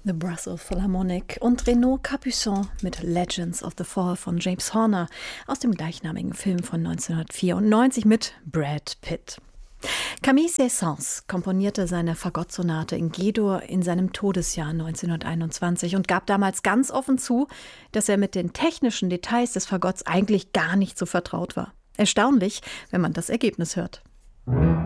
The Brussels Philharmonic und Renaud Capuçon mit Legends of the Fall von James Horner aus dem gleichnamigen Film von 1994 mit Brad Pitt. Camille Saint-Saëns komponierte seine Fagottsonate in G-Dur in seinem Todesjahr 1921 und gab damals ganz offen zu, dass er mit den technischen Details des Fagotts eigentlich gar nicht so vertraut war. Erstaunlich, wenn man das Ergebnis hört.